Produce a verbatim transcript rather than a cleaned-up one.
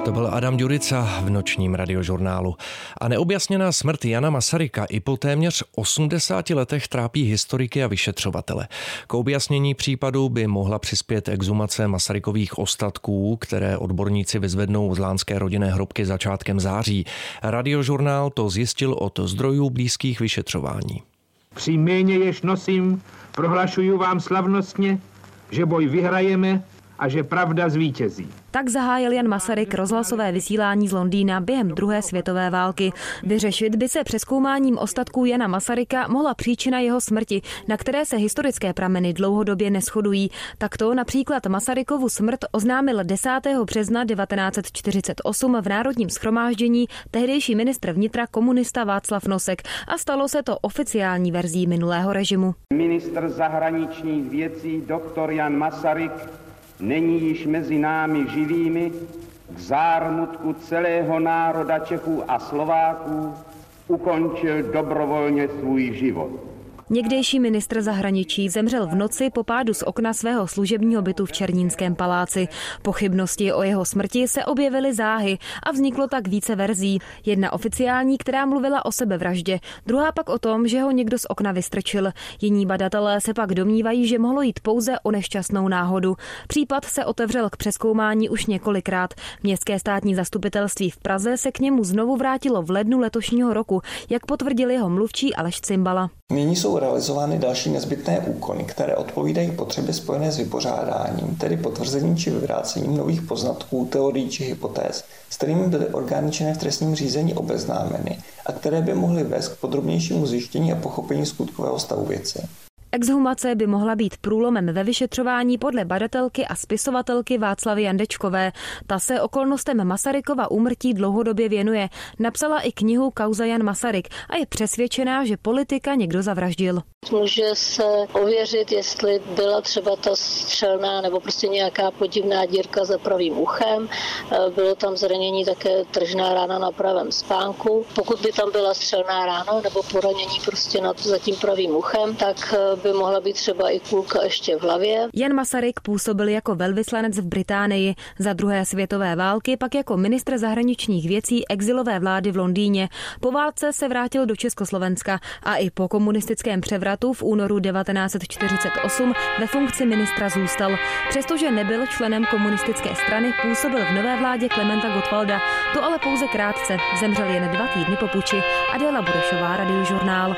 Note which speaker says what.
Speaker 1: To byl Adam Ďurica v nočním radiožurnálu. A neobjasněná smrt Jana Masaryka i po téměř osmdesáti letech trápí historiky a vyšetřovatele. K objasnění případu by mohla přispět exhumace Masarykových ostatků, které odborníci vyzvednou z lánské rodinné hrobky začátkem září. Radiožurnál to zjistil od zdrojů blízkých vyšetřování.
Speaker 2: Při jméně, jež nosím, prohlašuju vám slavnostně, že boj vyhrajeme a že pravda zvítězí.
Speaker 3: Tak zahájil Jan Masaryk rozhlasové vysílání z Londýna během druhé světové války. Vyřešit by se přezkoumáním ostatků Jana Masaryka mohla příčina jeho smrti, na které se historické prameny dlouhodobě neshodují. Takto například Masarykovu smrt oznámil desátého března devatenáct set čtyřicet osm v Národním shromáždění tehdejší ministr vnitra komunista Václav Nosek a stalo se to oficiální verzí minulého režimu.
Speaker 4: Ministr zahraničních věcí doktor Jan Masaryk není již mezi námi živými, k zármutku celého národa Čechů a Slováků ukončil dobrovolně svůj život.
Speaker 3: Někdejší ministr zahraničí zemřel v noci po pádu z okna svého služebního bytu v Černínském paláci. Pochybnosti o jeho smrti se objevily záhy a vzniklo tak více verzí. Jedna oficiální, která mluvila o sebevraždě, druhá pak o tom, že ho někdo z okna vystrčil. Jiní badatelé se pak domnívají, že mohlo jít pouze o nešťastnou náhodu. Případ se otevřel k přezkoumání už několikrát. Městské státní zastupitelství v Praze se k němu znovu vrátilo v lednu letošního roku, jak potvrdil jeho mluvčí Aleš Cimbala.
Speaker 5: Nyní jsou realizovány další nezbytné úkony, které odpovídají potřebě spojené s vypořádáním, tedy potvrzením či vyvrácením nových poznatků, teorií či hypotéz, s kterými byly orgány činné v trestním řízení obeznámeny a které by mohly vést k podrobnějšímu zjištění a pochopení skutkového stavu věci.
Speaker 3: Exhumace by mohla být průlomem ve vyšetřování podle badatelky a spisovatelky Václavy Jandečkové. Ta se okolnostem Masarykova úmrtí dlouhodobě věnuje. Napsala i knihu Kauza Jan Masaryk a je přesvědčená, že politika někdo zavraždil.
Speaker 6: Může se ověřit, jestli byla třeba ta střelná nebo prostě nějaká podivná dírka za pravým uchem. Bylo tam zranění také tržná rána na pravém spánku. Pokud by tam byla střelná rána nebo poranění prostě nad za tím pravým uchem, tak by mohla být třeba i kulka ještě v hlavě.
Speaker 3: Jan Masaryk působil jako velvyslanec v Británii, za druhé světové války pak jako ministr zahraničních věcí exilové vlády v Londýně. Po válce se vrátil do Československa a i po komunistickém převratu v únoru devatenáct set čtyřicet osm ve funkci ministra zůstal. Přestože nebyl členem komunistické strany, působil v nové vládě Klementa Gottwalda. To ale pouze krátce, zemřel jen dva týdny po puči. Adéla Burešová, Radiožurnál.